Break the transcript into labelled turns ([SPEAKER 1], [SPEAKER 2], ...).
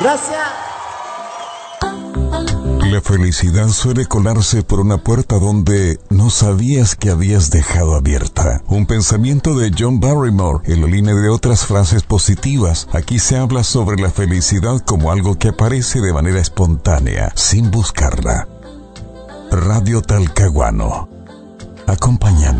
[SPEAKER 1] Gracias.
[SPEAKER 2] La felicidad suele colarse por una puerta donde no sabías que habías dejado abierta. Un pensamiento de John Barrymore en la línea de otras frases positivas. Aquí se habla sobre la felicidad como algo que aparece de manera espontánea, sin buscarla. Radio Talcahuano. Acompañando